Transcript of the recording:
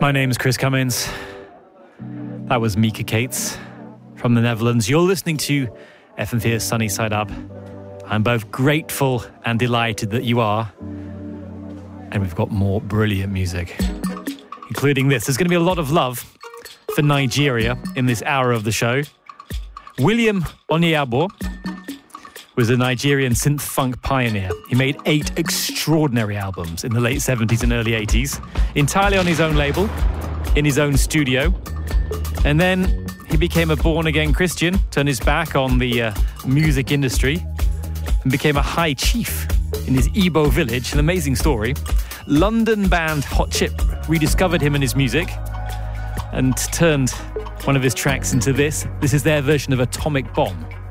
My name's Chris Cummins. That was Mika Cates from the Netherlands. You're listening to FM4's Sunny Side Up. I'm both grateful and delighted that you are. And we've got more brilliant music, including this. There's going to be a lot of love for Nigeria in this hour of the show. William Onyeabor was a Nigerian synth-funk pioneer. He made 8 extraordinary albums in the late 70s and early 80s, entirely on his own label, in his own studio. And then he became a born-again Christian, turned his back on the music industry, and became a high chief in his Igbo village. An amazing story. London band Hot Chip rediscovered him and his music and turned one of his tracks into this. This is their version of Atomic Bomb.